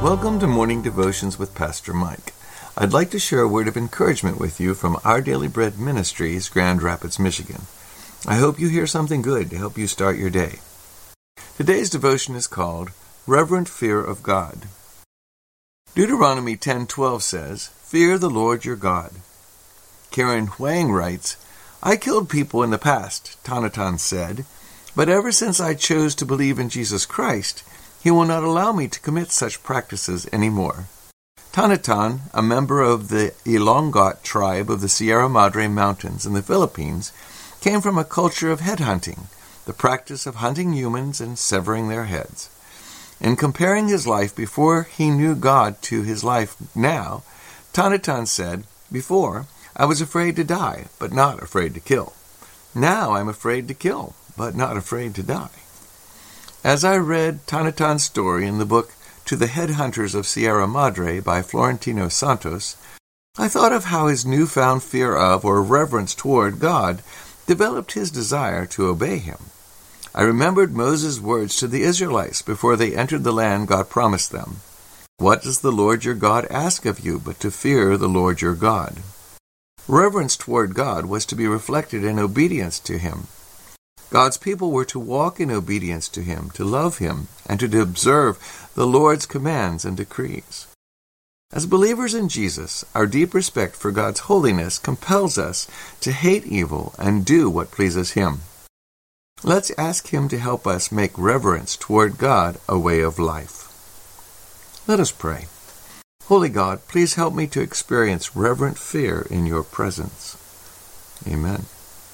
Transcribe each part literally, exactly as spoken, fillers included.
Welcome to Morning Devotions with Pastor Mike. I'd like to share a word of encouragement with you from Our Daily Bread Ministries, Grand Rapids, Michigan. I hope you hear something good to help you start your day. Today's devotion is called Reverent Fear of God. Deuteronomy ten twelve says, "Fear the Lord your God." Karen Huang writes, "I killed people in the past," Tanatan said, "but ever since I chose to believe in Jesus Christ, He will not allow me to commit such practices anymore." Tanatan, a member of the Ilongot tribe of the Sierra Madre Mountains in the Philippines, came from a culture of headhunting, the practice of hunting humans and severing their heads. In comparing his life before he knew God to his life now, Tanatan said, "Before, I was afraid to die, but not afraid to kill. Now I'm afraid to kill, but not afraid to die." As I read Tanatan's story in the book To the Headhunters of Sierra Madre by Florentino Santos, I thought of how his newfound fear of or reverence toward God developed his desire to obey Him. I remembered Moses' words to the Israelites before they entered the land God promised them. "What does the Lord your God ask of you but to fear the Lord your God?" Reverence toward God was to be reflected in obedience to Him. God's people were to walk in obedience to Him, to love Him, and to observe the Lord's commands and decrees. As believers in Jesus, our deep respect for God's holiness compels us to hate evil and do what pleases Him. Let's ask Him to help us make reverence toward God a way of life. Let us pray. Holy God, please help me to experience reverent fear in your presence. Amen.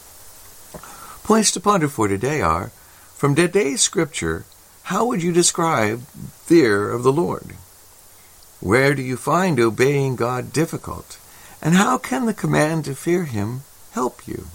Points to ponder for today are, from today's scripture, how would you describe fear of the Lord? Where do you find obeying God difficult? And how can the command to fear Him help you?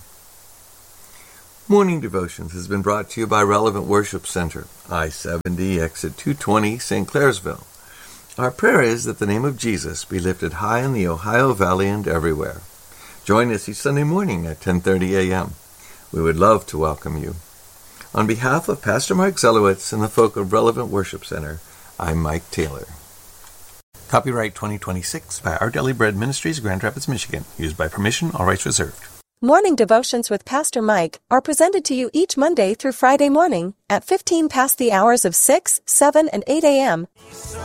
Morning Devotions has been brought to you by Relevant Worship Center, I seventy, exit two twenty, Saint Clairsville. Our prayer is that the name of Jesus be lifted high in the Ohio Valley and everywhere. Join us each Sunday morning at ten thirty a.m. We would love to welcome you. On behalf of Pastor Mike Zelowitz and the folk of Relevant Worship Center, I'm Mike Taylor. Copyright twenty twenty-six by Our Daily Bread Ministries, Grand Rapids, Michigan. Used by permission, all rights reserved. Morning Devotions with Pastor Mike are presented to you each Monday through Friday morning at fifteen past the hours of six, seven, and eight a.m.